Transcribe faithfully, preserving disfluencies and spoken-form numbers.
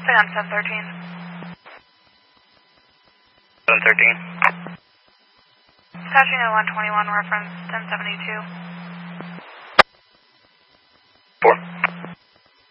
Stay on ten thirteen. ten thirteen. Attaching at one twenty-one, reference ten seventy-two.